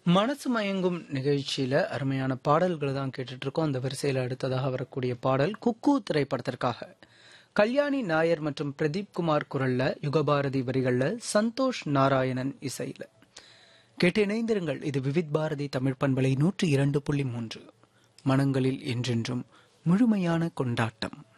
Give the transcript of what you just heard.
மனசு மயங்கும் நிகழ்ச்சியில அருமையான பாடல்களை தான் கேட்டுட்டு இருக்கோம். அந்த வரிசையில அடுத்ததாக வரக்கூடிய பாடல் குக்கு திரைப்படத்திற்காக கல்யாணி நாயர் மற்றும் பிரதீப் குமார் குரல்ல, யுகபாரதி வரிகள்ல, சந்தோஷ் நாராயணன் இசையில. கேட்டு இணைந்திருங்கள். இது விவித் பாரதி தமிழ் பண்பலை 102.3. மனங்களில் என்றென்றும் முழுமையான கொண்டாட்டம்.